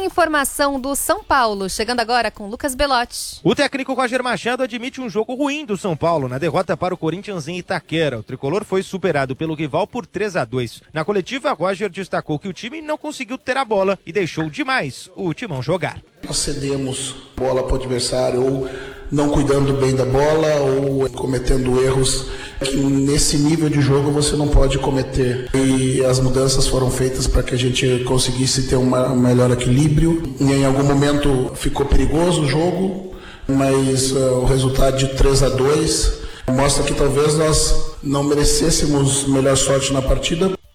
informação do São Paulo, chegando agora com Lucas Belotti. O técnico Roger Machado admite um jogo ruim do São Paulo na derrota para o Corinthians em Itaquera. O tricolor foi superado pelo rival por 3-2. Na coletiva, Roger destacou que o time não conseguiu ter a bola e deixou demais o Timão jogar. Nós cedemos bola para o adversário, ou não cuidando bem da bola, ou cometendo erros que nesse nível de jogo você não pode cometer. E as mudanças foram feitas para que a gente conseguisse ter um melhor equilíbrio. E em algum momento ficou perigoso o jogo, mas o resultado de 3-2 mostra que talvez nós não merecêssemos melhor sorte na partida.